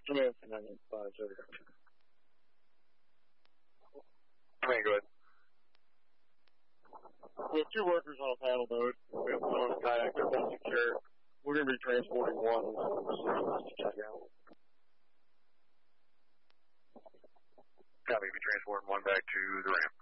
Command 985, Command, go ahead. We have 2 workers on a paddle boat. We have 1 on a kayak. They're both secure. We're going to be transporting 1 to check out. Copy, be transporting 1 back to the ramp.